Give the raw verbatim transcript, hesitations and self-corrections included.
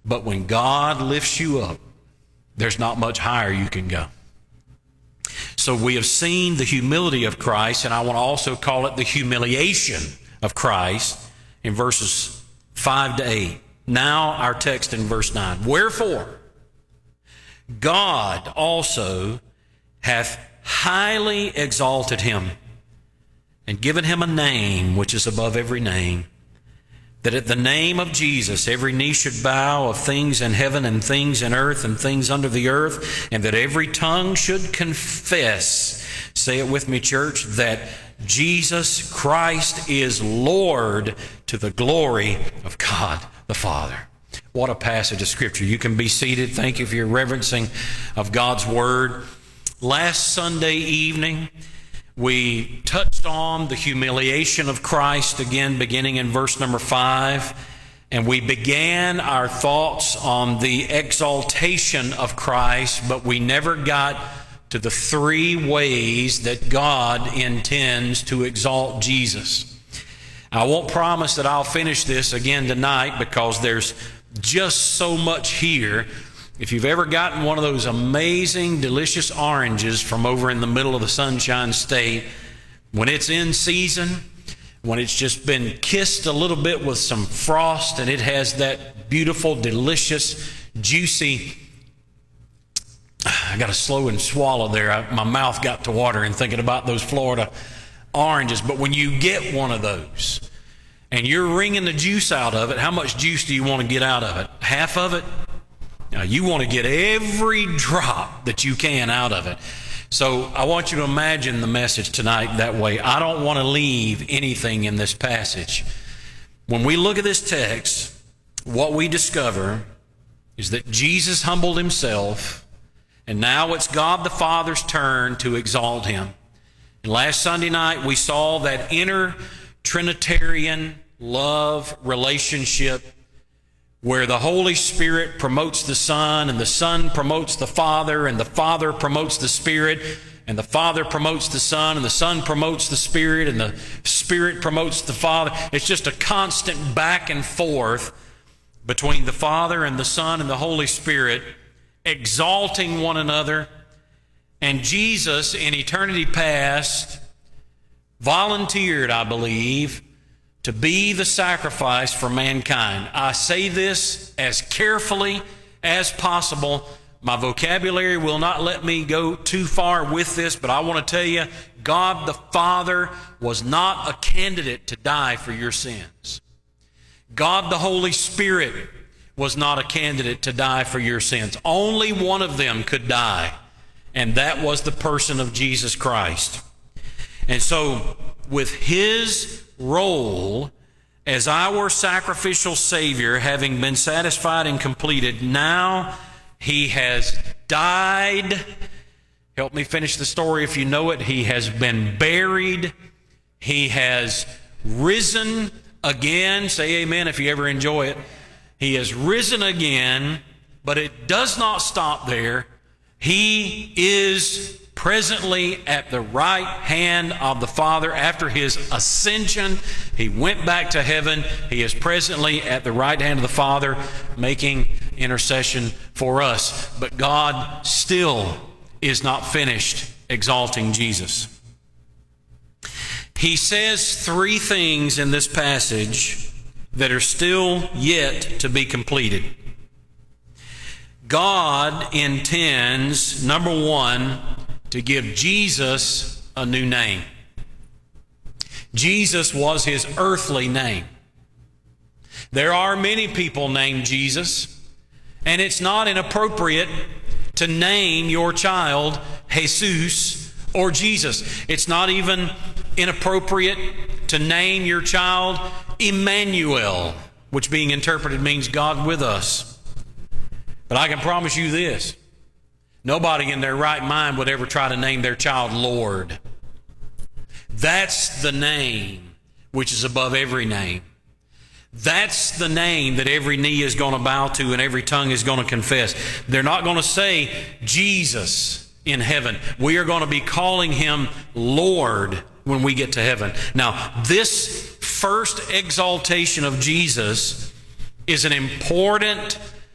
But when God lifts you up, there's not much higher you can go. So we have seen the humility of Christ, and I want to also call it the humiliation of Christ in verses five to eight. Now our text in verse nine. Wherefore, God also hath highly exalted him, and given him a name which is above every name, that at the name of Jesus every knee should bow, of things in heaven and things in earth and things under the earth, and that every tongue should confess, say it with me, church, that Jesus Christ is Lord, to the glory of God the Father. What a passage of Scripture. You can be seated. Thank you for your reverencing of God's Word. Last Sunday evening, we touched on the humiliation of Christ, again beginning in verse number five, and we began our thoughts on the exaltation of Christ, but we never got to the three ways that God intends to exalt Jesus. I won't promise that I'll finish this again tonight because there's just so much here. If you've ever gotten one of those amazing, delicious oranges from over in the middle of the Sunshine State, when it's in season, when it's just been kissed a little bit with some frost and it has that beautiful, delicious, juicy, I got to slow and swallow there. I, my mouth got to watering thinking about those Florida oranges. But when you get one of those and you're wringing the juice out of it, how much juice do you want to get out of it? Half of it? Now, you want to get every drop that you can out of it. So I want you to imagine the message tonight that way. I don't want to leave anything in this passage. When we look at this text, what we discover is that Jesus humbled himself, and now it's God the Father's turn to exalt him. And last Sunday night, we saw that inner Trinitarian love relationship where the Holy Spirit promotes the Son, and the Son promotes the Father, and the Father promotes the Spirit, and the Father promotes the Son, and the Son promotes the Spirit, and the Spirit promotes the Father. It's just a constant back and forth between the Father and the Son and the Holy Spirit, exalting one another. And Jesus, in eternity past, volunteered, I believe, to be the sacrifice for mankind. I say this as carefully as possible. My vocabulary will not let me go too far with this, but I want to tell you, God the Father was not a candidate to die for your sins. God the Holy Spirit was not a candidate to die for your sins. Only one of them could die, and that was the person of Jesus Christ. And so, with his role as our sacrificial Savior having been satisfied and completed, now he has died. Help me finish the story if you know it. He has been buried. He has risen again. Say amen if you ever enjoy it. He has risen again, but it does not stop there. He is presently at the right hand of the Father. After his ascension, he went back to heaven. He is presently at the right hand of the Father, making intercession for us. But God still is not finished exalting Jesus. He says three things in this passage that are still yet to be completed. God intends, number one, to give Jesus a new name. Jesus was his earthly name. There are many people named Jesus, and it's not inappropriate to name your child Jesus or Jesus. It's not even inappropriate to name your child Emmanuel, which being interpreted means God with us. But I can promise you this: nobody in their right mind would ever try to name their child Lord. That's the name which is above every name. That's the name that every knee is going to bow to and every tongue is going to confess. They're not going to say Jesus in heaven. We are going to be calling him Lord when we get to heaven. Now, this first exaltation of Jesus is an important